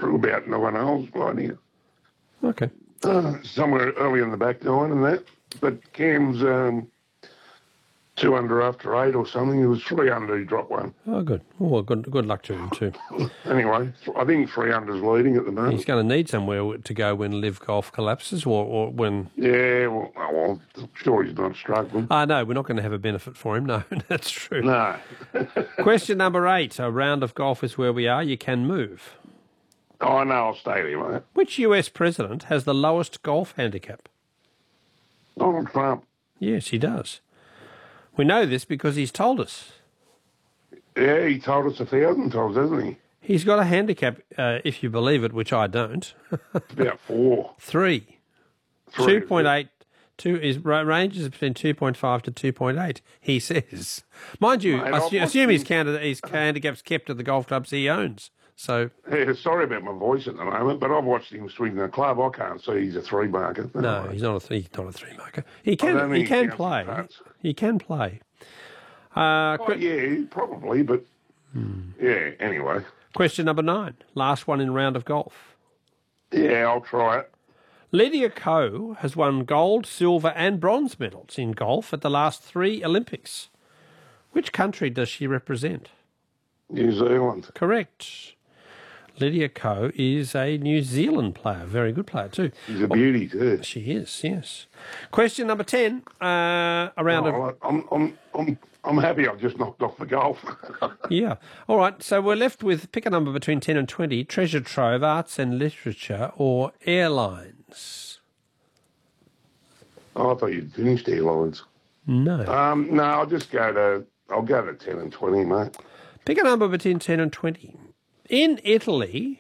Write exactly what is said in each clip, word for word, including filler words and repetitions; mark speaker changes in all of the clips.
Speaker 1: through about nine holes right here.
Speaker 2: Okay.
Speaker 1: Uh, somewhere early in the back nine and that. But Cam's um, two under after eight or something. It was three under, he dropped one.
Speaker 2: Oh, good. Well, good good luck to him too.
Speaker 1: Anyway, I think three under's leading at the moment.
Speaker 2: He's going to need somewhere to go when Live Golf collapses or, or when...
Speaker 1: Yeah, well, oh, well, I'm sure he's not struggling.
Speaker 2: Ah, no, we're not going to have a benefit for him. No, that's true.
Speaker 1: No.
Speaker 2: Question number eight. A round of golf is where we are. You can move.
Speaker 1: Oh, no, I'll stay there, mate.
Speaker 2: Which U S president has the lowest golf handicap?
Speaker 1: Donald Trump.
Speaker 2: Yes, he does. We know this because he's told us.
Speaker 1: Yeah, he told us a thousand times, hasn't he?
Speaker 2: He's got a handicap, uh, if you believe it, which I don't.
Speaker 1: About four.
Speaker 2: Three.
Speaker 1: Three.
Speaker 2: two point eight. Two is ranges between two point five to two point eight. He says, mind you,
Speaker 1: Mate,
Speaker 2: I
Speaker 1: I've
Speaker 2: assume,
Speaker 1: watched
Speaker 2: assume his,
Speaker 1: him-
Speaker 2: counter, his handicap's kept at the golf clubs he owns. So
Speaker 1: Yeah, sorry about my voice at the moment, but I've watched him swing the club. I can't see he's a three marker.
Speaker 2: no, he's not a three, not a three marker. He
Speaker 1: don't
Speaker 2: can
Speaker 1: think
Speaker 2: he
Speaker 1: he
Speaker 2: can
Speaker 1: counts
Speaker 2: play.
Speaker 1: his putts.
Speaker 2: He can play. Uh,
Speaker 1: Oh,
Speaker 2: que-
Speaker 1: yeah, probably, but yeah, anyway.
Speaker 2: question number nine. Last one in round of golf.
Speaker 1: Yeah, I'll try it.
Speaker 2: Lydia Ko has won gold, silver and bronze medals in golf at the last three Olympics. Which country does she represent?
Speaker 1: New Zealand.
Speaker 2: Correct. Lydia Ko is a New Zealand player. Very good player too.
Speaker 1: She's a beauty too.
Speaker 2: She is, yes. Question number ten. Uh, a round of...
Speaker 1: Oh, I'm, I'm, I'm, I'm happy I've just knocked off the golf.
Speaker 2: Yeah. All right, so we're left with pick a number between ten and twenty, treasure trove, arts and literature, or airlines.
Speaker 1: Oh, I thought you'd finished airlines.
Speaker 2: No.
Speaker 1: Um, no, I'll just go to, I'll go to ten and twenty, mate.
Speaker 2: Pick a number between ten and twenty. In Italy,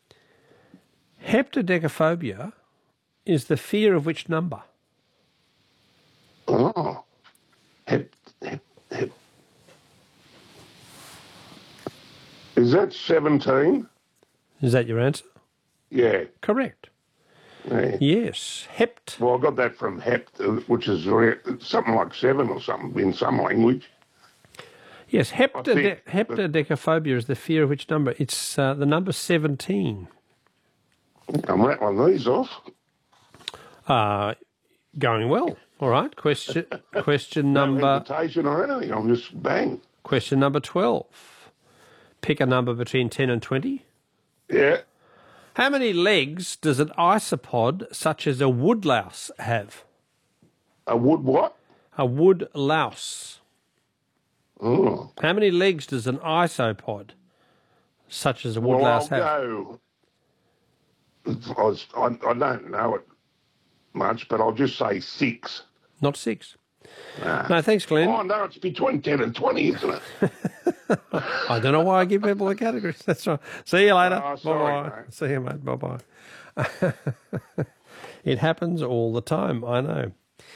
Speaker 2: heptadecaphobia is the fear of which number?
Speaker 1: Oh. Hep, hep, hep. Is that seventeen?
Speaker 2: Is that your answer?
Speaker 1: Yeah.
Speaker 2: Correct.
Speaker 1: yeah.
Speaker 2: Yes. Hept.
Speaker 1: Well, I got that from hept, uh, which is re- something like seven or something in some language.
Speaker 2: Yes, heptade-
Speaker 1: think-
Speaker 2: heptadecaphobia is the fear of which number? It's uh, the number seventeen.
Speaker 1: I'm rattling these off.
Speaker 2: Uh, going well. All right. Question question
Speaker 1: No
Speaker 2: number
Speaker 1: hesitation or anything. I'm just bang.
Speaker 2: question number twelve. Pick a number between ten and twenty.
Speaker 1: Yeah.
Speaker 2: How many legs does an isopod such as a woodlouse have?
Speaker 1: A wood what?
Speaker 2: A woodlouse.
Speaker 1: Oh.
Speaker 2: How many legs does an isopod such as a
Speaker 1: Well, I'll
Speaker 2: woodlouse have?
Speaker 1: go. I, was, I, I don't know it much, but I'll just say six.
Speaker 2: Not six.
Speaker 1: Nah.
Speaker 2: No, thanks, Glenn.
Speaker 1: Oh, no, it's between ten and twenty, isn't it?
Speaker 2: I don't know why I give people the categories. That's right. See you later.
Speaker 1: Oh, sorry,
Speaker 2: Bye-bye.
Speaker 1: mate.
Speaker 2: See you, mate. Bye-bye. It happens all the time, I know.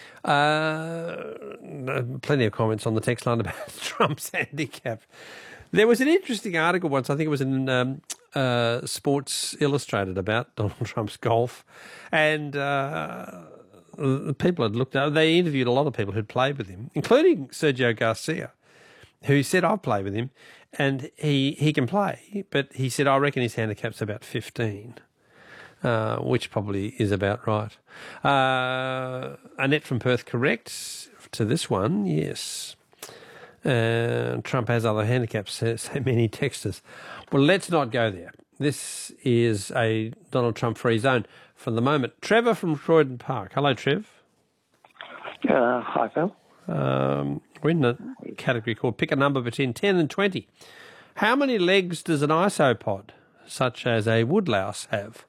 Speaker 2: Uh, plenty of comments on the text line about Trump's handicap. There was an interesting article once, I think it was in um, uh, Sports Illustrated, about Donald Trump's golf. And uh, people had looked at, they interviewed a lot of people who'd played with him, including Sergio Garcia, who said, I've played with him, and he, he can play. But he said, I reckon his handicap's about fifteen. Uh, which probably is about right. Uh, Annette from Perth, correct to this one, yes. Uh, Trump has other handicaps, so many texters. Well, let's not go there. This is a Donald Trump free zone for the moment. Trevor from Croydon Park. Hello, Trev.
Speaker 3: Uh, hi, Phil.
Speaker 2: Um, we're in a category called Pick a Number Between ten and twenty. How many legs does an isopod, such as a woodlouse, have?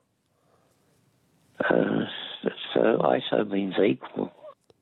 Speaker 3: Uh, so I S O means equal.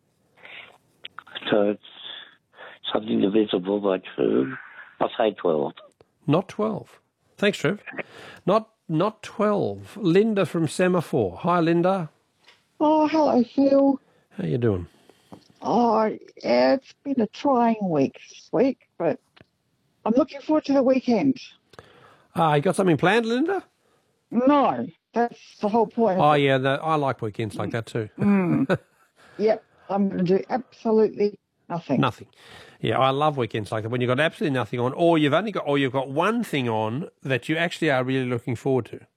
Speaker 3: So it's something divisible by two. I'll say twelve.
Speaker 2: Not twelve. Thanks, Trev. Not not twelve. Linda from Semaphore. Hi, Linda.
Speaker 4: Oh, hello, Phil.
Speaker 2: How you doing?
Speaker 4: Oh, yeah, it's been a trying week this week, but I'm looking forward to the weekend.
Speaker 2: Ah, you got something planned, Linda?
Speaker 4: No, that's the whole point.
Speaker 2: Oh, yeah, the, I like weekends like that too.
Speaker 4: Mm. Yep, I'm going to do absolutely nothing.
Speaker 2: Nothing. Yeah, I love weekends like that when you've got absolutely nothing on, or you've only got, or you've got one thing on that you actually are really looking forward to.